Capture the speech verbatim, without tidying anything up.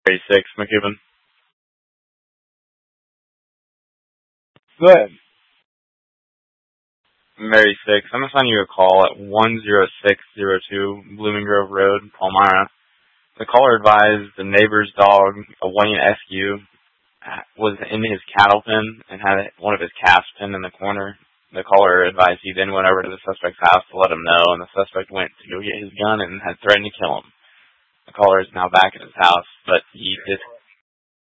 thirty-six, McCubbin. Go ahead. Mary six, I'm assigning you a call at one zero six zero two Blooming Grove Road, Palmyra. The caller advised the neighbor's dog, a Wayne Eskew, was in his cattle pen and had one of his calves pinned in the corner. The caller advised he then went over to the suspect's house to let him know, and the suspect went to go get his gun and had threatened to kill him. The caller is now back at his house, but he did